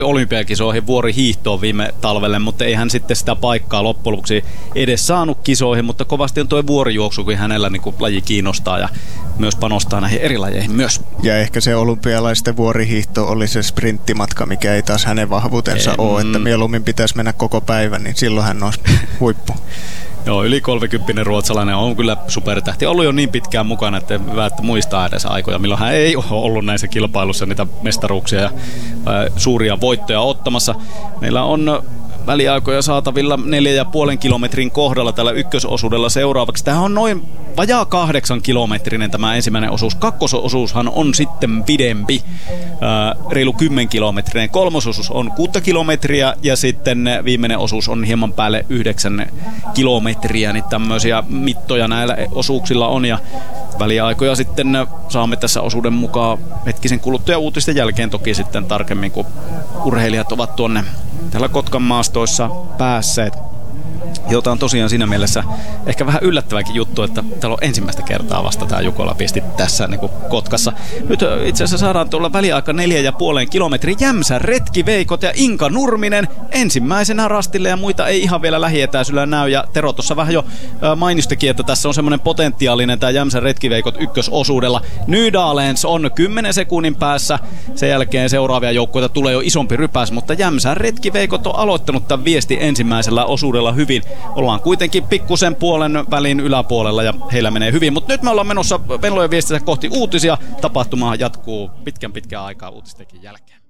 olympiakisoihin vuorihiihtoon viime talvelle, mutta ei hän sitten sitä paikkaa loppujen lopuksi edes saanut kisoihin, mutta kovasti on tuo vuorijuoksu, kun hänellä niin kuin laji kiinnostaa ja myös panostaa näihin eri lajeihin myös. Ja ehkä se olympialaisten vuorihiihto oli se sprinttimatka, mikä ei taas hänen vahvuutensa ole, että mieluummin pitäisi mennä koko päivän, niin silloin hän olisi huippu. Joo, yli 30 ruotsalainen on kyllä supertähti. Ollut jo niin pitkään mukana, että hyvä, että muistaa edes aikoja, milloin hän ei ole ollut näissä kilpailussa niitä mestaruuksia ja suuria voittoja ottamassa. Meillä on väliaikoja saatavilla 4,5 kilometrin kohdalla tällä ykkösosuudella seuraavaksi. Tämähän on noin vajaa 8 kilometrinen tämä ensimmäinen osuus. Kakkososuushan on sitten pidempi, reilu 10 kilometrinen. Kolmososuus on 6 kilometriä ja sitten viimeinen osuus on hieman päälle 9 kilometriä. Niin tämmöisiä mittoja näillä osuuksilla on ja väliaikoja sitten saamme tässä osuuden mukaan hetkisen kuluttua uutisten jälkeen toki sitten tarkemmin, kun urheilijat ovat tuonne täällä Kotkan maastoissa päässeet. Jota on tosiaan siinä mielessä ehkä vähän yllättäväkin juttu, että täällä on ensimmäistä kertaa vasta tämä Jukola pisti tässä niin kuin Kotkassa. Nyt itse asiassa saadaan tuolla väliaika 4,5 kilometrin Jämsä Retkiveikot ja Inka Nurminen ensimmäisenä rastille ja muita ei ihan vielä lähietäisyydellä näy. Ja Tero tuossa vähän jo mainistikin, että tässä on semmoinen potentiaalinen tämä Jämsä Retkiveikot ykkösosuudella. Nydalens on 10 sekunnin päässä. Sen jälkeen seuraavia joukkoita tulee jo isompi rypäs, mutta Jämsä Retkiveikot on aloittanut tämän viesti ensimmäisellä osuudella hyvin. Ollaan kuitenkin pikkusen puolen välin yläpuolella ja heillä menee hyvin. Mutta nyt me ollaan menossa Venlojen viestissä kohti uutisia. Tapahtuma jatkuu pitkän aikaa uutistekin jälkeen.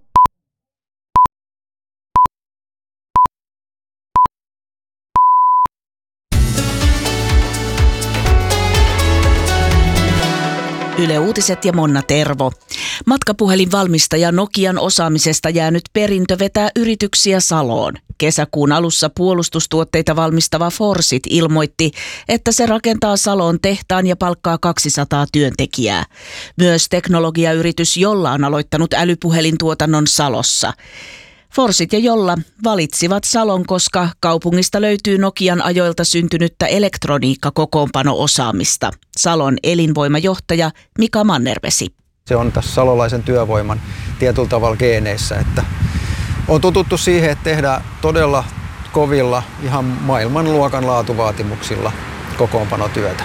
Yle Uutiset ja Monna Tervo. Matkapuhelinvalmistaja Nokian osaamisesta jäänyt perintö vetää yrityksiä Saloon. Kesäkuun alussa puolustustuotteita valmistava Forsit ilmoitti, että se rakentaa Saloon tehtaan ja palkkaa 200 työntekijää. Myös teknologiayritys Jolla on aloittanut älypuhelintuotannon Salossa. Forsit ja Jolla valitsivat Salon, koska kaupungista löytyy Nokian ajoilta syntynyttä elektroniikkakokoonpano-osaamista. Salon elinvoimajohtaja Mika Mannervesi. Se on tässä salolaisen työvoiman tietyllä tavalla geeneissä, että on tututtu siihen, että tehdään todella kovilla, ihan maailmanluokan laatuvaatimuksilla kokoonpanotyötä.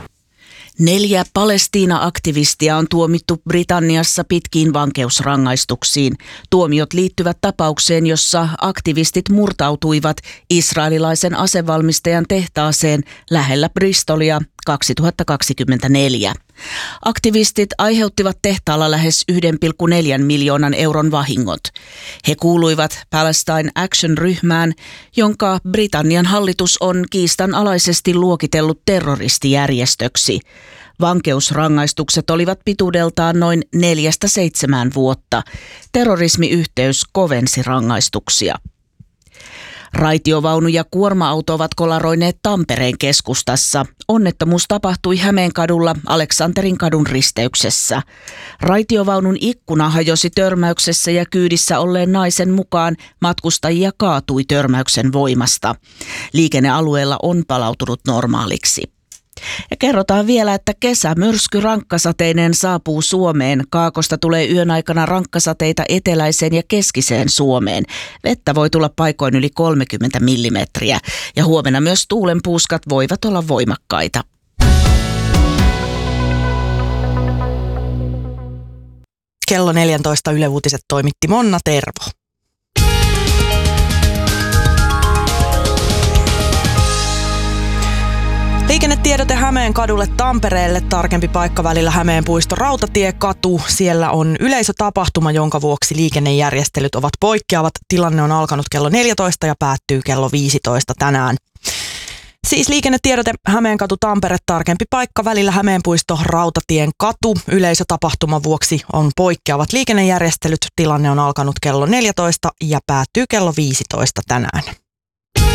4 Palestiina-aktivistia on tuomittu Britanniassa pitkiin vankeusrangaistuksiin. Tuomiot liittyvät tapaukseen, jossa aktivistit murtautuivat israelilaisen asevalmistajan tehtaaseen lähellä Bristolia 2024. Aktivistit aiheuttivat tehtaalla lähes 1,4 miljoonan euron vahingot. He kuuluivat Palestine Action-ryhmään, jonka Britannian hallitus on kiistanalaisesti luokitellut terroristijärjestöksi. Vankeusrangaistukset olivat pituudeltaan noin 4-7 vuotta. Terrorismiyhteys kovensi rangaistuksia. Raitiovaunu ja kuorma-auto ovat kolaroineet Tampereen keskustassa. Onnettomuus tapahtui Hämeenkadulla Aleksanterin kadun risteyksessä. Raitiovaunun ikkuna hajosi törmäyksessä ja kyydissä olleen naisen mukaan matkustajia kaatui törmäyksen voimasta. Liikennealueella on palautunut normaaliksi. Ja kerrotaan vielä, että kesämyrsky rankkasateinen saapuu Suomeen. Kaakosta tulee yön aikana rankkasateita eteläiseen ja keskiseen Suomeen. Vettä voi tulla paikoin yli 30 millimetriä. Ja huomenna myös tuulenpuuskat voivat olla voimakkaita. Kello 14 Yle Uutiset toimitti Monna Tervo. Liikennetiedote Hämeenkadulle Tampereelle, tarkempi paikka välillä Hämeenpuisto Rautatiekatu. Siellä on yleisötapahtuma, jonka vuoksi liikennejärjestelyt ovat poikkeavat. Tilanne on alkanut kello 14 ja päättyy kello 15 tänään. Siis liikennetiedote Hämeenkatu Tampere, tarkempi paikka välillä Hämeenpuisto Rautatien katu. Yleisötapahtuman vuoksi on poikkeavat liikennejärjestelyt. Tilanne on alkanut kello 14 ja päättyy kello 15 tänään.